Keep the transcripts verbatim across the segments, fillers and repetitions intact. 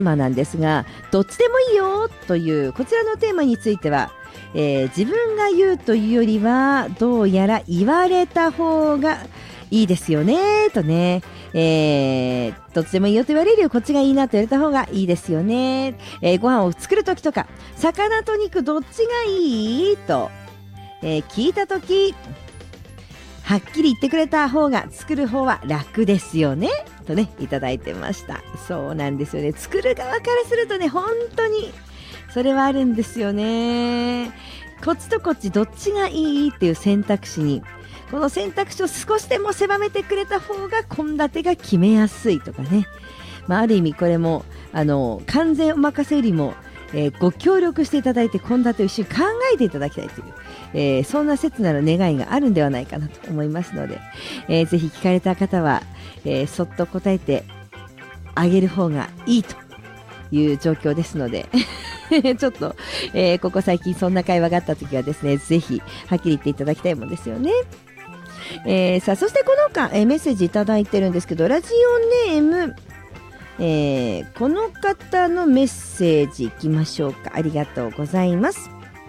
マなんですが、どっちでもいいよというこちらのテーマについては、えー自分が言うというよりはどうやら言われた方がいいですよねとね、えーどっちでもいいよと言われるよ、こっちがいいなと言われた方がいいですよね、えーご飯を作るときとか魚と肉どっちがいいと、えー聞いたときはっきり言ってくれた方が作る方は楽ですよねとね、いただいてました。そうなんですよね。作る側からするとね、本当にそれはあるんですよね。こっちとこっちどっちがいいっていう選択肢に、この選択肢を少しでも狭めてくれた方が献立が決めやすいとかね、まあ、ある意味これもあの完全お任せよりも、えーご協力していただいて献立を一緒に考えていただきたいという、えーそんな切なる願いがあるんではないかなと思いますので、えーぜひ聞かれた方は、えーそっと答えてあげる方がいいという状況ですのでちょっと、えーここ最近そんな会話があった時はですね、ぜひはっきり言っていただきたいもんですよね。えーさあ、そしてこの他、えーメッセージいただいてるんですけど、ラジオネーム、えーこの方のメッセージいきましょうか。ありがとうございます。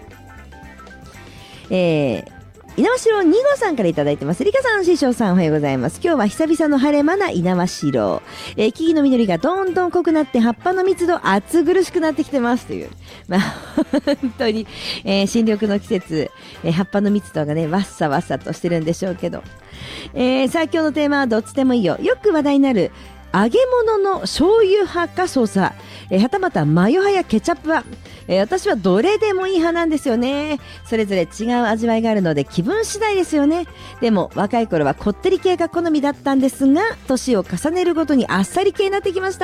えー猪苗代に号さんからいただいてます。リカさん、師匠さん、おはようございます。今日は久々の晴れ間な猪苗代、えー木々の緑がどんどん濃くなって葉っぱの密度暑苦しくなってきてますという、まあ本当に、えー新緑の季節、えー葉っぱの密度がねわっさわっさとしてるんでしょうけど、えーさあ今日のテーマはどっちでもいいよ。よく話題になる揚げ物の醤油派かソース派、えーはたまたマヨ派やケチャップ派、えー私はどれでもいい派なんですよね。それぞれ違う味わいがあるので気分次第ですよね。でも若い頃はこってり系が好みだったんですが、年を重ねるごとにあっさり系になってきました。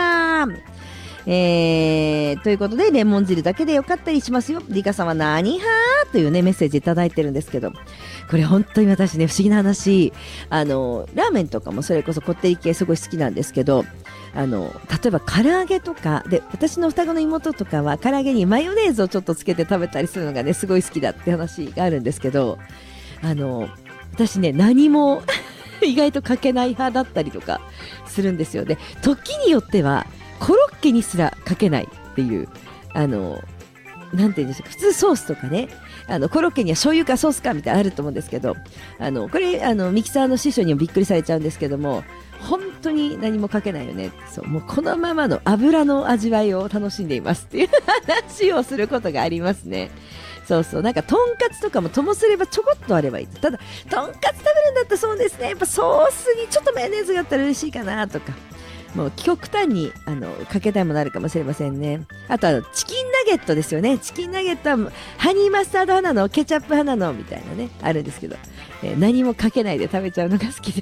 えー、ということでレモン汁だけでよかったりしますよ。リカさんは何派というねメッセージいただいてるんですけど、これ本当に私ね不思議な話、あのラーメンとかもそれこそこってり系すごい好きなんですけど、あの例えば唐揚げとかで、私の双子の妹とかは唐揚げにマヨネーズをちょっとつけて食べたりするのがねすごい好きだって話があるんですけど、あの私ね何も意外とかけない派だったりとかするんですよね。時によってはコロッケにすらかけないっていう、あのなんていうんでしょうか、普通ソースとかね、あのコロッケには醤油かソースかみたいなのあると思うんですけど、あのこれあのミキサーの師匠にもびっくりされちゃうんですけども、本当に何もかけないよね。そう、もうこのままの油の味わいを楽しんでいますっていう話をすることがありますね。そうそう、なんかとんかつとかもともすればちょこっとあればいい。ただとんかつ食べるんだったらそうですね、やっぱソースにちょっとマヨネーズがあったら嬉しいかなとか、もう極端にあのかけたいものあるかもしれませんね。あとあのチキンナゲットですよね。チキンナゲットはハニーマスタード派なの、ケチャップ派なのみたいなねあるんですけど、えー何もかけないで食べちゃうのが好きです。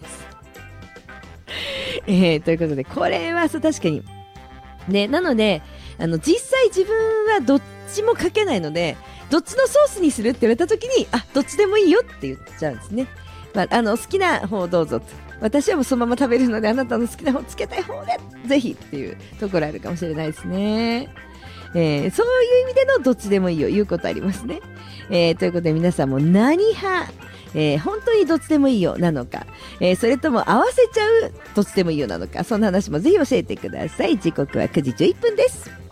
えーということでこれはそう確かにね、なのであの実際自分はどっちもかけないので、どっちのソースにするって言われた時に、あ、どっちでもいいよって言っちゃうんですね。まあ、あの好きな方をどうぞと、私はもうそのまま食べるので、あなたの好きな方つけたい方でぜひっていうところあるかもしれないですね。えーそういう意味でのどっちでもいいよ言うことありますね。えーということで皆さんも何派、えー本当にどっちでもいいよなのか、えーそれとも合わせちゃうどっちでもいいよなのか、そんな話もぜひ教えてください。時刻はくじじゅういっぷんです。